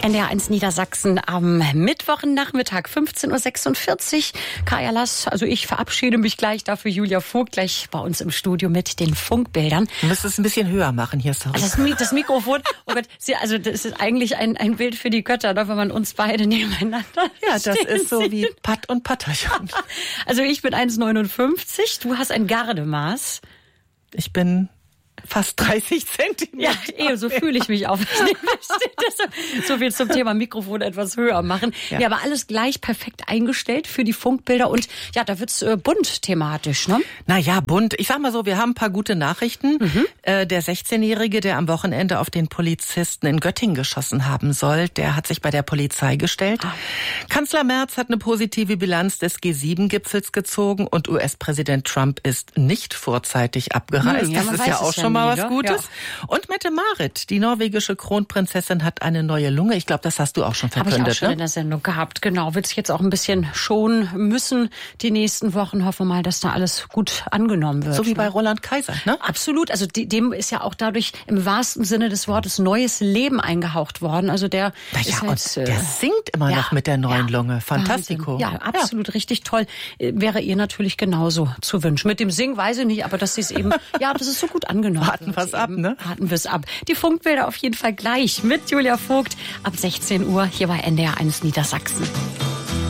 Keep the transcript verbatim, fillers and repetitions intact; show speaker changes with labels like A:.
A: N D R eins Niedersachsen am Mittwochnachmittag, fünfzehn Uhr sechsundvierzig. Kaya Lass, also ich verabschiede mich gleich, dafür Julia Vogt gleich bei uns im Studio mit den Funkbildern.
B: Du musst es ein bisschen höher machen hier, sorry.
A: Also das, das Mikrofon, oh Gott, Sie, also das ist eigentlich ein, ein Bild für die Götter, wenn man uns beide nebeneinander
B: Ja, das ist so
A: sieht.
B: wie Patt und Patterchen.
A: Also ich bin eins Komma neunundfünfzig, du hast ein Gardemaß.
B: Ich bin fast dreißig Zentimeter.
A: Ja, eh, so fühle ich mich auch. So viel zum Thema Mikrofon etwas höher machen. Ja. Ja, aber alles gleich perfekt eingestellt für die Funkbilder. Und ja, da wird's äh, bunt thematisch, ne?
B: Na ja, bunt. Ich sag mal so, wir haben ein paar gute Nachrichten. Mhm. Äh, der sechzehnjährige, der am Wochenende auf den Polizisten in Göttingen geschossen haben soll, der hat sich bei der Polizei gestellt. Ah. Kanzler Merz hat eine positive Bilanz des G sieben Gipfels gezogen und U S-Präsident Trump ist nicht vorzeitig abgereist. Hm, ja, das ist ja auch schon mal was Gutes. Ja. Und Mette-Marit, die norwegische Kronprinzessin, hat eine neue Lunge. Ich glaube, das hast du auch schon verkündet.
A: Habe ich auch schon
B: ne?
A: in der Sendung gehabt. Genau, wird sich jetzt auch ein bisschen schonen müssen die nächsten Wochen. Hoffen wir mal, dass da alles gut angenommen wird.
B: So wie bei Roland Kaiser, ne?
A: Absolut. Also dem ist ja auch dadurch im wahrsten Sinne des Wortes neues Leben eingehaucht worden. Also der
B: Na ja,
A: ist halt,
B: und der singt immer
A: ja,
B: noch mit der neuen
A: ja,
B: Lunge. Fantastico.
A: Ja, absolut ja. Richtig toll. Wäre ihr natürlich genauso zu wünschen. Mit dem Singen weiß ich nicht, aber dass sie es eben, ja, das ist so gut angenommen.
B: Warten wir es ab, ne?
A: Warten wir es ab. Die Funkbilder auf jeden Fall gleich mit Julia Vogt ab sechzehn Uhr hier bei N D R eins Niedersachsen.